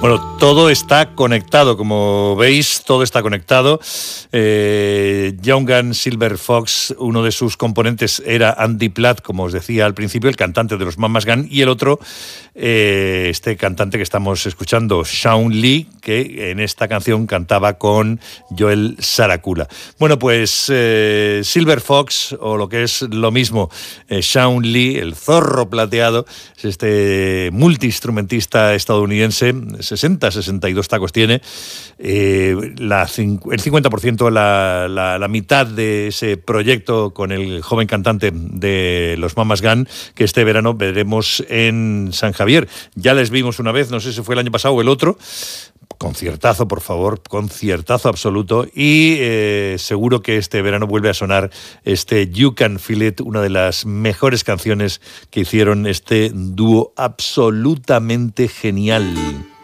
Bueno, todo está conectado, como veis, todo está conectado. Young Gun Silver Fox, uno de sus componentes era Andy Platt, como os decía al principio, el cantante de los Mamas Gun, y el otro, este cantante que estamos escuchando, Shawn Lee, que en esta canción cantaba con Joel Saracula. Bueno, pues Silver Fox, o lo que es lo mismo, Shawn Lee, el zorro plateado, es este multiinstrumentista estadounidense, 62 tacos tiene, el 50%, la mitad de ese proyecto con el joven cantante de los Mamas Gun, que este verano veremos en San Javier. Ya les vimos una vez, no sé si fue el año pasado o el otro. Conciertazo, por favor, conciertazo absoluto, y seguro que este verano vuelve a sonar este You Can Feel It, una de las mejores canciones que hicieron este dúo absolutamente genial.